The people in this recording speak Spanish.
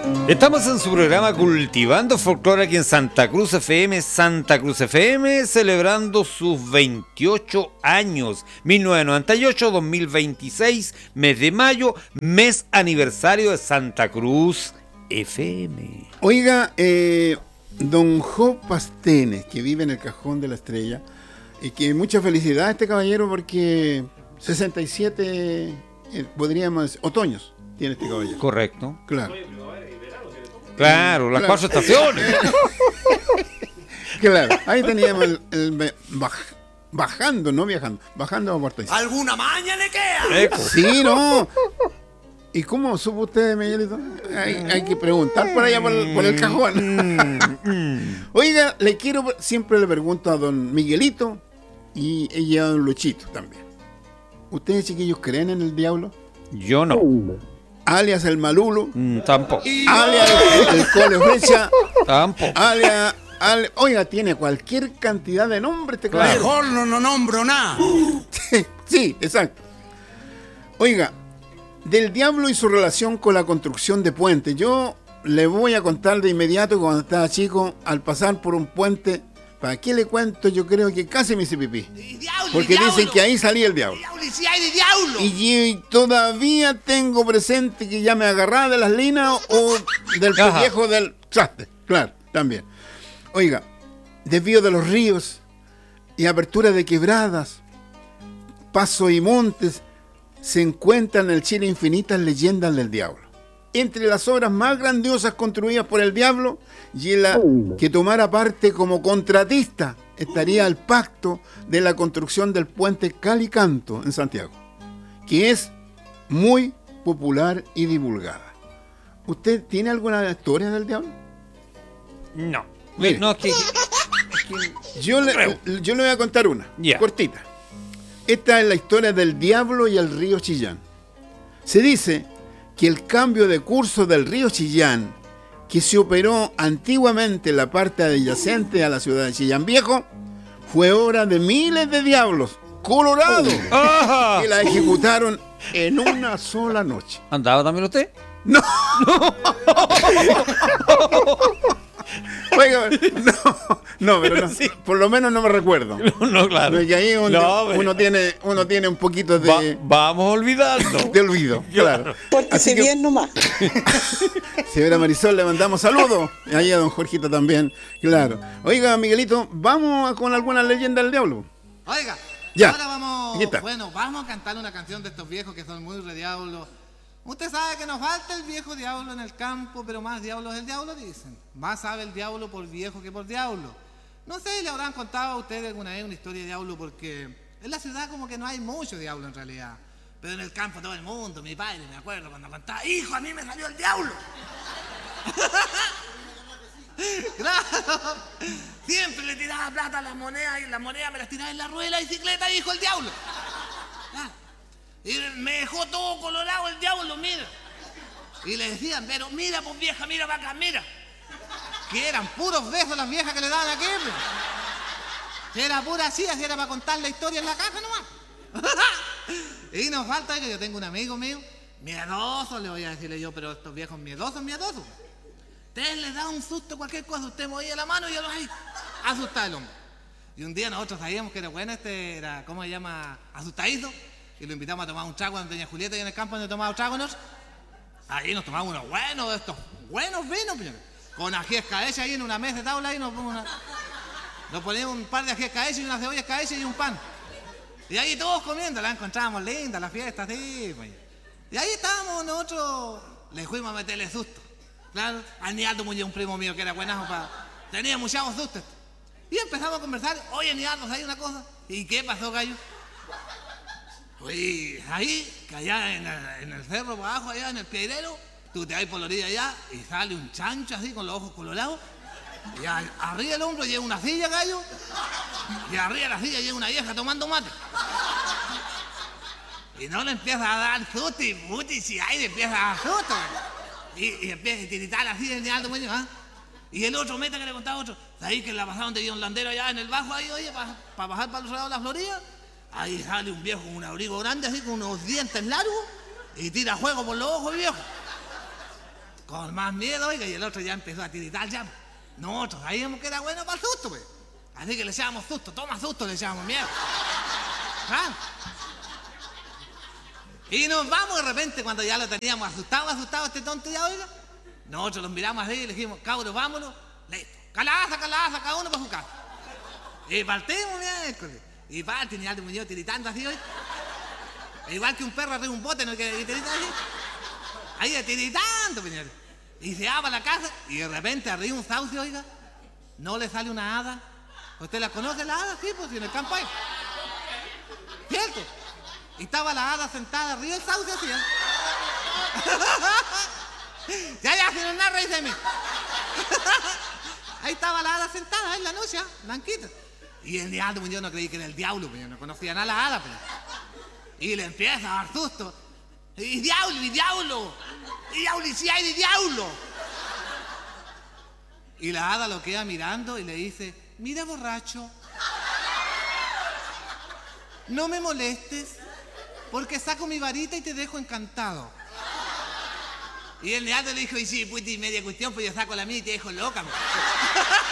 Estamos en su programa Cultivando Folclore aquí en Santa Cruz FM, celebrando sus 28 años, 1998-2026, mes de mayo, mes aniversario de Santa Cruz FM. Oiga, don Jo Pastenes, que vive en el Cajón de la Estrella, y que mucha felicidad a este caballero porque 67, podríamos decir, otoños tiene este caballero. Correcto. Claro. Claro, las 4 estaciones. Claro, ahí teníamos bajando, no viajando, bajando a Puerto Ayala. ¿Alguna maña le queda? Sí, no. ¿Y cómo supo usted, Miguelito? Hay que preguntar por allá por el cajón. Oiga, siempre le pregunto a don Miguelito y a don Luchito también. ¿Ustedes, chiquillos, creen en el diablo? Yo no. Alias el Malulo. Tampoco. Alias el Cole Flecha. Tampoco. Alias, oiga, tiene cualquier cantidad de nombres este caballero. Mejor no nombro nada. Sí, exacto. Oiga, del diablo y su relación con la construcción de puentes. Yo le voy a contar de inmediato que cuando estaba chico, al pasar por un puente, ¿para qué le cuento? Yo creo que casi me hice pipí. Porque dicen que ahí salía el diablo. Si hay de diablo. Y todavía tengo presente que ya me agarraba de las linas o del pellejo del traste. Claro, también. Oiga, desvío de los ríos y apertura de quebradas, pasos y montes, se encuentran en el Chile infinitas leyendas del diablo. Entre las obras más grandiosas construidas por el diablo y en la que tomara parte como contratista estaría el pacto de la construcción del puente Calicanto en Santiago, que es muy popular y divulgada. ¿Usted tiene alguna historia del diablo? No. Mire, No, yo le voy a contar una, cortita. Esta es la historia del diablo y el río Chillán. Se dice que el cambio de curso del río Chillán, que se operó antiguamente en la parte adyacente a la ciudad de Chillán Viejo, fue obra de miles de diablos colorados que la ejecutaron en una sola noche. ¿Andaba también usted? No. Oiga, no, pero no, sí. Por lo menos no me recuerdo. No, claro. Porque ahí uno tiene un poquito de... vamos olvidando. De olvido, claro. Pórtese bien nomás. Señora Marisol, le mandamos saludos. Y ahí a don Jorgito también, claro. Oiga, Miguelito, vamos con alguna leyenda del diablo. Oiga, ya. Ahora vamos a cantar una canción de estos viejos que son muy re diablos. Usted sabe que nos falta el viejo diablo en el campo, pero más diablos el diablo, dicen. Más sabe el diablo por viejo que por diablo. No sé, le habrán contado a ustedes alguna vez una historia de diablo, porque en la ciudad como que no hay mucho diablo en realidad. Pero en el campo todo el mundo, mi padre, me acuerdo cuando contaba, hijo, a mí me salió el diablo. Claro. Siempre le tiraba plata a las monedas y las monedas me las tiraba en la rueda de la bicicleta, dijo el diablo. Claro. Y me dejó todo colorado el diablo, mira. Y le decían, pero mira, pues vieja, mira para acá, mira. Que eran puros besos las viejas que le daban aquí. Si era pura así era para contar la historia en la caja nomás. Y nos falta que yo tengo un amigo mío, miedoso, le voy a decirle yo, pero estos viejos miedosos. Ustedes les da un susto, cualquier cosa, usted movía la mano y yo lo ahí, asustaba el hombre. Y un día nosotros sabíamos que era bueno, era, ¿cómo se llama? Asustadizo. Y lo invitamos a tomar un trago cuando tenía Julieta y en el campo donde tomaba trágonos. Ahí nos tomamos unos buenos de estos buenos vinos, con ají escabeche ahí en una mesa de tabla ahí nos poníamos un par de ají escabeche y una cebolla escabeche y un pan. Y ahí todos comiendo, la encontrábamos linda, la fiesta, así, pues. Y ahí estábamos nosotros, le fuimos a meterle susto. Claro, al Nialdo Muñoz, un primo mío que era buenazo tenía muchos sustos. Y empezamos a conversar, oye Nialdo, ¿sabes una cosa? ¿Y qué pasó, gallo? Oye, ahí, que allá en el cerro, por abajo, allá en el piedrero, tú te vas por la orilla allá y sale un chancho así con los ojos colorados. Y arriba del hombro lleva una silla, gallo. Y arriba de la silla lleva una vieja tomando mate. Y no le empieza a dar susto y si ahí le empieza a dar susto. Y empieza a tiritar así el Nialdo Muñoz, ¿ah? Y el otro meta que le contaba a otro, ahí que la pasaron de un landero allá en el bajo ahí, oye, para bajar para los lados de la Florida. Ahí sale un viejo con un abrigo grande, así con unos dientes largos, y tira fuego por los ojos, viejo. con más miedo, oiga, y el otro ya empezó a tiritar ya. Nosotros sabíamos que era bueno para el susto, pues. Así que le echábamos susto, toma susto, le echábamos miedo. ¿Ah? Y nos vamos de repente cuando ya lo teníamos asustado este tonto ya, oiga. Nosotros los miramos así y le dijimos, cabros, vámonos. Listo. Calabaza, cada uno para su casa. Y partimos miércoles. Y parten y Aldo Muñoz tiritando así, oiga. Igual que un perro arriba de un bote, ¿no? Que tirita así. Ahí tiritando, señores. Y se va para la casa y de repente arriba un sauce, oiga. No le sale una hada. ¿Usted la conoce, la hada? Sí, pues en el campo hay. ¿Cierto? Y estaba la hada sentada arriba del sauce así, ¿eh? Ya, si no nada, reíseme. Ahí estaba la hada sentada en la noche, ¿eh? Blanquita. Y el diablo, yo no creí que era el diablo, pues yo no conocía nada a la hada, pues. Y le empieza a dar susto. Y diablo, y si hay de diablo. Y la hada lo queda mirando y le dice, mira borracho, no me molestes, porque saco mi varita y te dejo encantado. Y el neato le dijo, y sí, pues y media cuestión, pues yo saco la mía y te dejo loca.